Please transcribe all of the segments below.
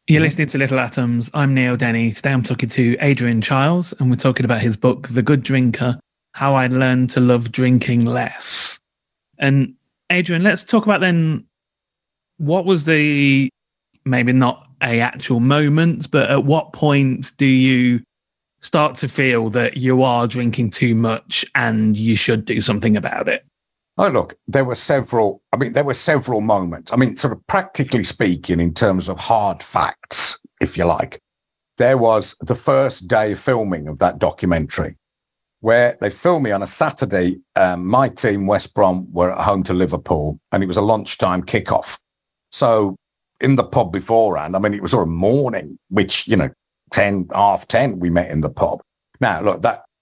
You're listening to Little Atoms. I'm Neil Denny. Today I'm talking to Adrian Chiles, and we're talking about his book, The Good Drinker, How I Learned to Love Drinking Less. And Adrian, let's talk about then, what was the, maybe not a actual moment, but at what point do you start to feel that you are drinking too much and you should do something about it? Oh, look, there were several moments. Sort of practically speaking, in terms of hard facts, if you like, there was the first day of filming of that documentary where they filmed me on a Saturday. My team, West Brom, were at home to Liverpool, and it was a lunchtime kickoff. So in the pub beforehand, it was sort of morning, which, 10:30, we met in the pub. Now, look,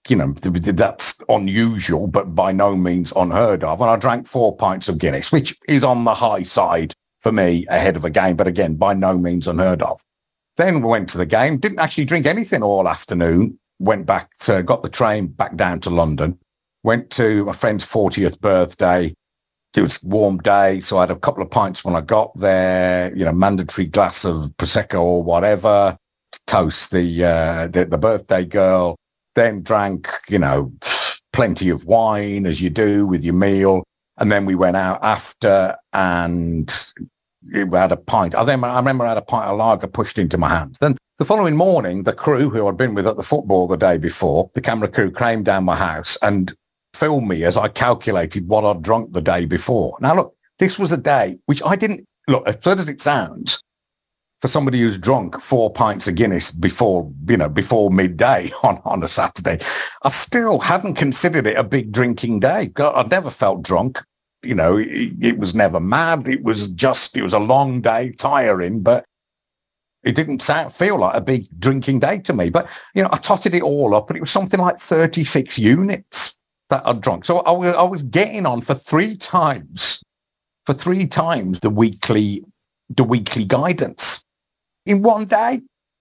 that's unusual, but by no means unheard of. And I drank 4 pints of Guinness, which is on the high side for me ahead of a game, but again, by no means unheard of. Then we went to the game, didn't actually drink anything all afternoon, got the train back down to London, went to my friend's 40th birthday. It was a warm day, so I had a couple of pints when I got there, mandatory glass of Prosecco or whatever to toast the birthday girl. Then drank, plenty of wine, as you do with your meal. And then we went out after and we had a pint. I remember I had a pint of lager pushed into my hands. Then the following morning, the crew who I'd been with at the football the day before, the camera crew, came down my house and filmed me as I calculated what I'd drunk the day before. Now, look, this was a day which I didn't, look, as absurd as it sounds, for somebody who's drunk 4 pints of Guinness before midday on a Saturday, I still hadn't considered it a big drinking day. I'd never felt drunk. It was never mad. It was a long day, tiring, but it didn't feel like a big drinking day to me. But, I totted it all up, and it was something like 36 units that I'd drunk. So I was getting on for three times the weekly guidance in one day,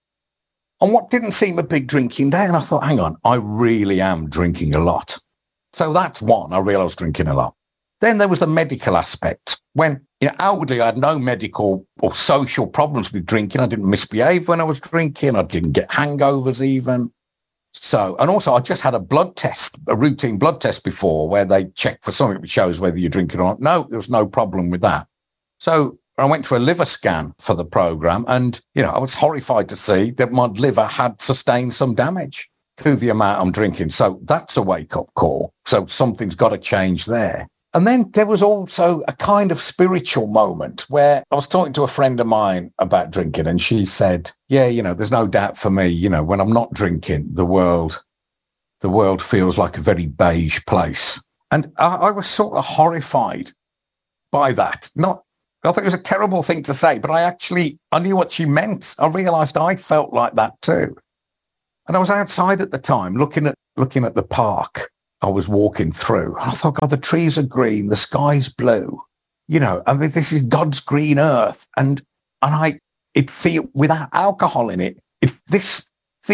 on what didn't seem a big drinking day. And I thought, hang on, I really am drinking a lot. So that's one. I realized I was drinking a lot. Then there was the medical aspect. When, outwardly I had no medical or social problems with drinking. I didn't misbehave when I was drinking. I didn't get hangovers even. So, and also I just had a routine blood test before, where they check for something which shows whether you're drinking or not. No, there was no problem with that. So I went to a liver scan for the program, and, I was horrified to see that my liver had sustained some damage through the amount I'm drinking. So that's a wake-up call. So something's got to change there. And then there was also a kind of spiritual moment where I was talking to a friend of mine about drinking, and she said, yeah, there's no doubt for me, when I'm not drinking, the world feels like a very beige place. And I was sort of horrified by that. I thought it was a terrible thing to say, but I knew what she meant. I realized I felt like that too. And I was outside at the time looking at the park I was walking through. And I thought, God, the trees are green, the sky's blue. This is God's green earth. And it feels, without alcohol in it, this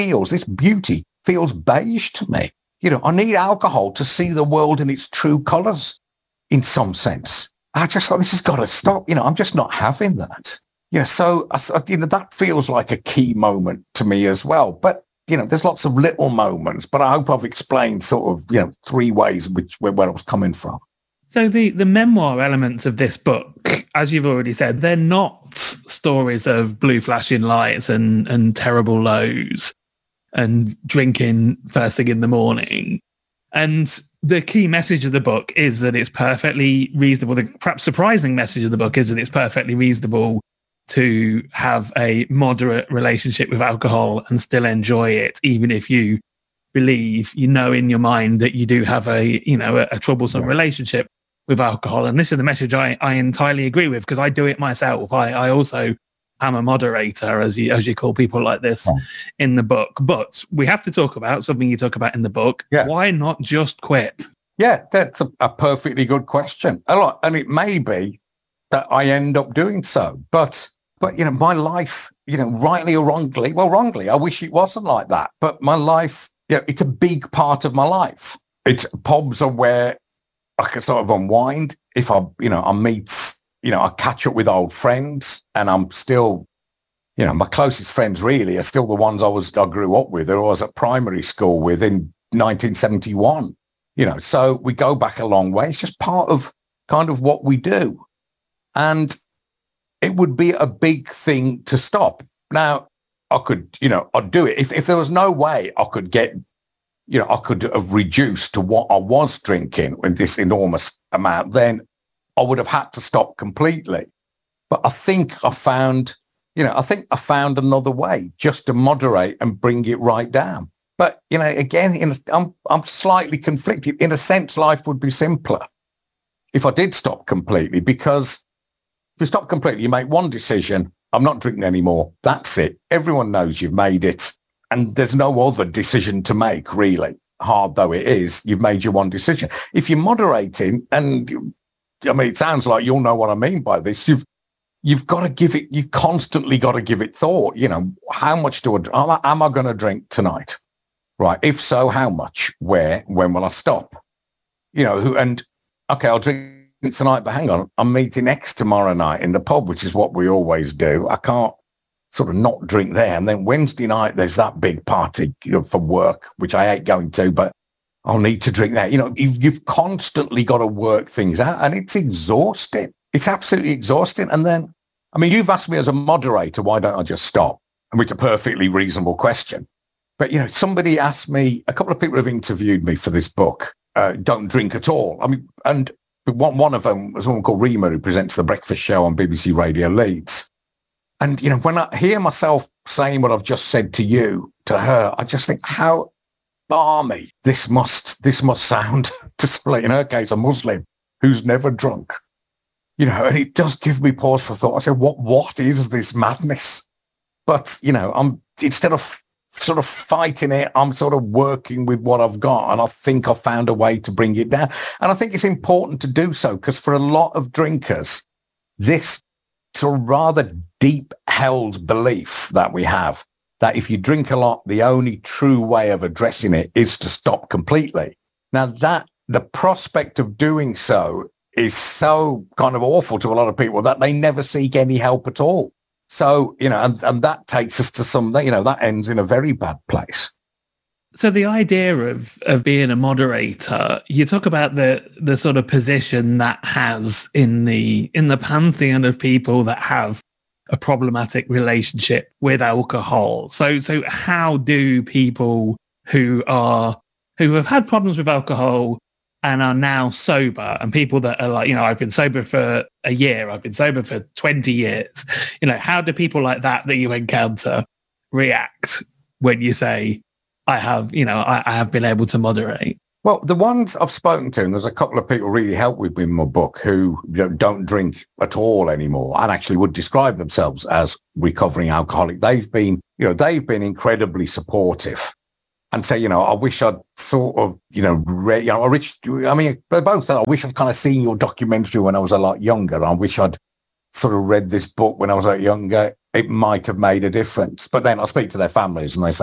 beauty feels beige to me. I need alcohol to see the world in its true colors in some sense. I just thought, this has got to stop. I'm just not having that. So that feels like a key moment to me as well. But, there's lots of little moments, but I hope I've explained sort of, three ways where I was coming from. So the memoir elements of this book, as you've already said, they're not stories of blue flashing lights and terrible lows and drinking first thing in the morning. And the key message of the book is that it's perfectly reasonable. The perhaps surprising message of the book is that it's perfectly reasonable to have a moderate relationship with alcohol and still enjoy it, even if you believe, in your mind that you do have a troublesome relationship with alcohol. And this is the message I entirely agree with, because I do it myself. I also am a moderator, as you call people like this in the book. But we have to talk about something you talk about in the book. Yeah. Why not just quit? Yeah, that's a perfectly good question. And it may be that I end up doing so. But my life, rightly or wrongly, wrongly, I wish it wasn't like that. But my life, it's a big part of my life. Pubs are where I can sort of unwind. If I meet, I catch up with old friends, and I'm still, you know, my closest friends really are still the ones I grew up with, or I was at primary school with in 1971. You know, so we go back a long way. It's just part of kind of what we do. And it would be a big thing to stop. Now, I could, you know, I'd do it. If there was no way I could get, you know, I could have reduced to what I was drinking with this enormous amount, then I would have had to stop completely. But I think I found another way just to moderate and bring it right down. But, you know, again, I'm slightly conflicted. In a sense, life would be simpler if I did stop completely, because if you stop completely, you make one decision. I'm not drinking anymore. That's it. Everyone knows you've made it. And there's no other decision to make, really. Hard though it is, you've made your one decision. If you're moderating, and I mean, it sounds like you'll know what I mean by this, you've got to give it, you constantly got to give it thought. You know, how much am I going to drink tonight? Right. If so, how much? Where? When will I stop? You know, okay, I'll drink tonight, but hang on, I'm meeting X tomorrow night in the pub, which is what we always do. I can't sort of not drink there. And then Wednesday night, there's that big party, you know, for work, which I hate going to, but I'll need to drink there. You know, you've constantly got to work things out, and it's exhausting. It's absolutely exhausting. And then, I mean, you've asked me as a moderator, why don't I just stop? And which is a perfectly reasonable question. But, you know, somebody asked me, a couple of people have interviewed me for this book, don't drink at all. I mean, and one of them was a woman called Rima, who presents the breakfast show on BBC Radio Leeds. And, you know, when I hear myself saying what I've just said to you, to her, I just think how balmy this must sound to somebody, in her case, a Muslim who's never drunk. You know, and it does give me pause for thought. I say, what is this madness? But, you know, instead of sort of fighting it, I'm sort of working with what I've got, and I think I've found a way to bring it down. And I think it's important to do so, because for a lot of drinkers, this sort of rather deep held belief that we have, that if you drink a lot, the only true way of addressing it is to stop completely. Now, that the prospect of doing so is so kind of awful to a lot of people that they never seek any help at all. So, you know, and that takes us to you know, that ends in a very bad place. So the idea of being a moderator, you talk about the sort of position that has in the pantheon of people that have a problematic relationship with alcohol. So how do people who have had problems with alcohol and are now sober, and people that are like, you know, I've been sober for a year, I've been sober for 20 years, you know, how do people like that you encounter react when you say, I have been able to moderate? Well, the ones I've spoken to, and there's a couple of people really helped with me in my book who, you know, don't drink at all anymore and actually would describe themselves as recovering alcoholic. They've been incredibly supportive. And say, you know, I wish I'd sort of, you know, I wish I'd kind of seen your documentary when I was a lot younger. I wish I'd sort of read this book when I was a lot younger. It might have made a difference. But then I speak to their families and they say,